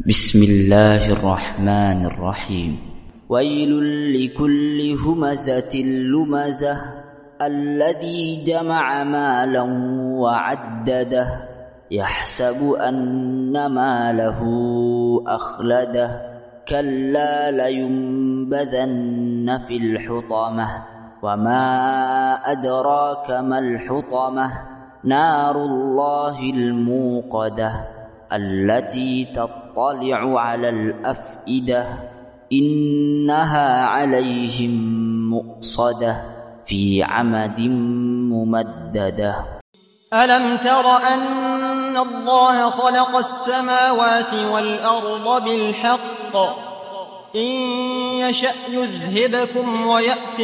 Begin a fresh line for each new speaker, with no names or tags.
بسم الله الرحمن الرحيم. ويل لكل همزة لمزة الذي جمع مالا وعدده يحسب أن ماله أخلده كلا لينبذن في الحطمة وما أدراك ما الحطمة نار الله الموقدة التي تطلع على الأفئدة إنها عليهم مؤصدة في عمد ممددة.
ألم تر أن الله خلق السماوات والأرض بالحق إن يشأ يذهبكم ويأتي